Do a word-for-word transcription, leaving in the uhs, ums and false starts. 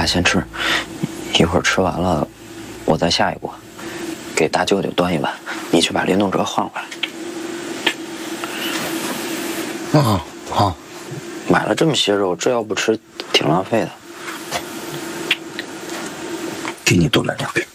俩先吃，一会儿吃完了，我再下一锅，给大舅舅端一碗，你去把林动哲换回来。 嗯，好。 买了这么些肉，这要不吃挺浪费的。 给你多来两片。